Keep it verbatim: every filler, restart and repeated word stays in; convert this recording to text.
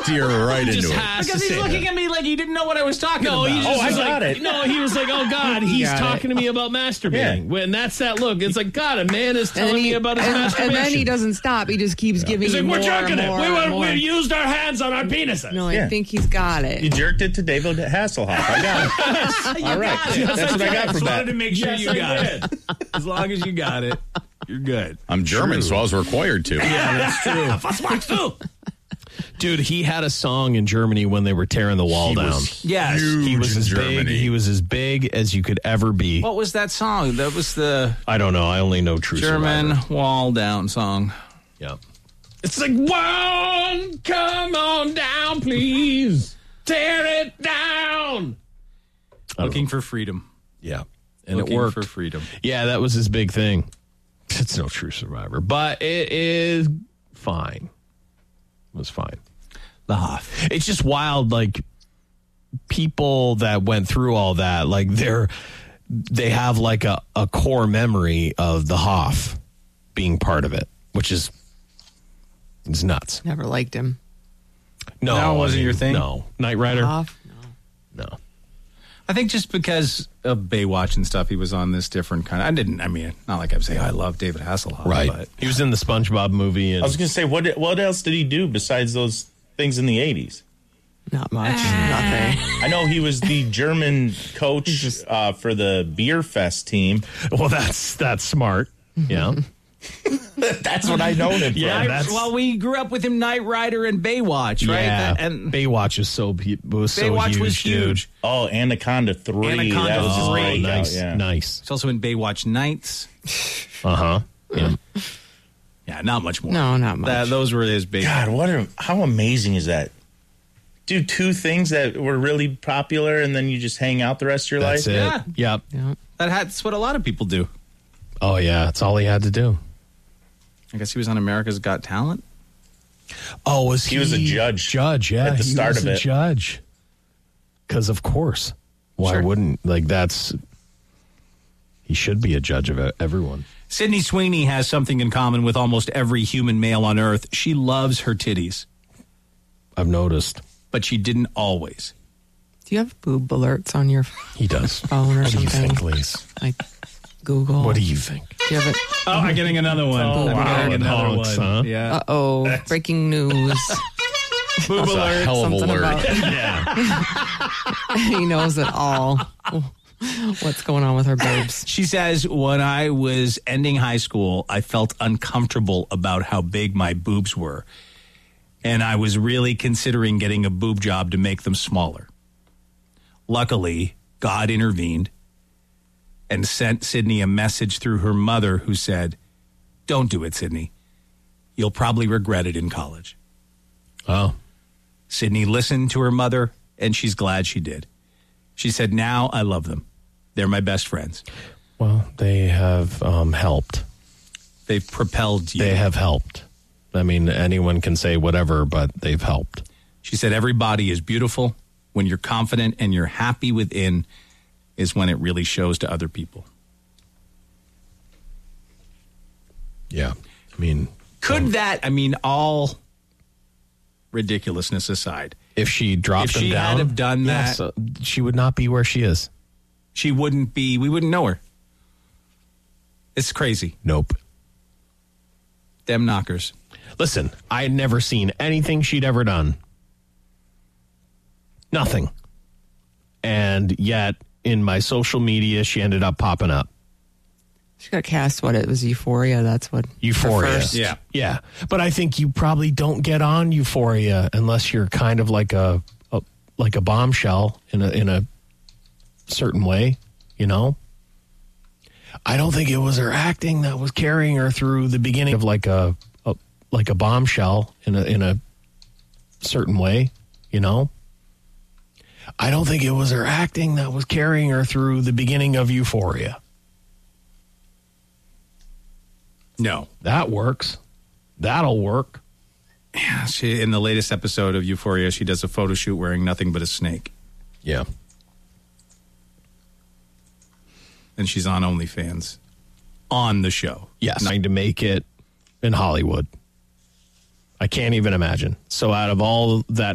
steer right He into just it. has Because to he's say looking that. at me like he didn't know what I was talking No, about. he just Oh, I was got like, it. no, he was like, oh, God, he's got talking to me about masturbating. Yeah. When that's that look. It's like, God, a man is And telling then he- me about his and, masturbation. and then he doesn't stop. He just keeps giving He's you like, more we're jerking and it. more We, and were, more. we used our hands on our penises. No, I Yeah. think he's got it. You jerked it to David Hasselhoff. I got it. All right. That's what I got Just from wanted that. to make sure Yes, you I got did. it. As long as you got it, you're good. I'm German, so I was required to. Yeah, that's true. Fussmarks too. Dude, he had a song in Germany when they were tearing the wall He down. was Yes. huge He was in as Germany. big. He was as big as you could ever be. What was that song? That was the I don't know. I only know True German Survivor. wall down song. Yeah. It's like, one, come on down, please. Tear it down. Looking for freedom. Yeah. And Looking it worked. for freedom. Yeah, that was his big thing. It's no True Survivor, but it is fine. It was fine. The Hoff. It's just wild, like, people that went through all that, like, they're, they have, like, a, a core memory of the Hoff being part of it, which is, it's nuts. Never liked him. No, No, it wasn't I mean, your thing? No. Knight Rider? Off? No. No. I think just because of Baywatch and stuff, he was on this different kind of. I didn't. I mean, not like I'm saying I love David Hasselhoff, Right. But He was in the SpongeBob movie. And I was going to say, what what else did he do besides those things in the eighties? Not much. Nothing. I know he was the German coach uh, for the Beer Fest team. well, that's that's smart. Yeah. That's what I know him from. Yeah, that's- well, we grew up with him, Knight Rider and Baywatch, right? Yeah. That- and Baywatch is so hu- was so Baywatch huge, was dude. huge. Oh, Anaconda three. Anaconda that was his three. Oh, breakout, nice, yeah. nice. It's also in Baywatch Nights. Uh huh. Yeah. Yeah, not much more. No, not much. That, those were his big. God, what? A, how amazing is that? Do two things that were really popular, and then you just hang out the rest of your That's life. it. Yeah. Yep. Yeah. That had, that's what a lot of people do. Oh yeah, that's all he had to do. I guess he was on America's Got Talent. Oh, was he? He was a judge Judge, yeah. at the he start was of a it. Judge. Because of course, why Sure. wouldn't like that's? He should be a judge of everyone. Sydney Sweeney has something in common with almost every human male on Earth. She loves her titties, I've noticed but she didn't always. Do you have boob alerts on your he does. phone or What do you something? think, Liz? Like Google? What do you think? Do you have it? Oh, I'm getting another one. Oh, I'm wow. getting another Honks, one. huh? Yeah. Uh-oh. Breaking news. Boob That's a alert. hell of a Something word. about- Yeah. He knows it all. What's going on with her boobs? She says, when I was ending high school, I felt uncomfortable about how big my boobs were. And I was really considering getting a boob job to make them smaller. Luckily, God intervened and sent Sydney a message through her mother who said, "Don't do it, Sydney. You'll probably regret it in college." Oh. Sydney listened to her mother, and she's glad she did. She said, "Now I love them. They're my best friends. Well, they have um, helped. They've propelled you." They have helped. I mean, anyone can say whatever, but they've helped. She said, "Every body is beautiful. When you're confident and you're happy within is when it really shows to other people." Yeah. I mean, Could that, I mean, all ridiculousness aside, if she dropped If them she down, had have done yes, that- uh, she would not be where she is. she wouldn't be, we wouldn't know her. It's crazy. Nope. Them knockers. Listen, I had never seen anything she'd ever done. Nothing. And yet, in my social media, she ended up popping up. She got cast, what, it was Euphoria. That's what. Euphoria. her first- Yeah. Yeah. But I think you probably don't get on Euphoria unless you're kind of like a, a like a bombshell in a in a certain way, you know? I don't think it was her acting that was carrying her through the beginning of like a, a like a bombshell in a in a certain way, you know? I don't think it was her acting that was carrying her through the beginning of Euphoria. No. That works. That'll work. Yeah, she, in the latest episode of Euphoria, she does a photo shoot wearing nothing but a snake. Yeah. And she's on OnlyFans on the show. Yes. Trying to make it in Hollywood. I can't even imagine. So out of all that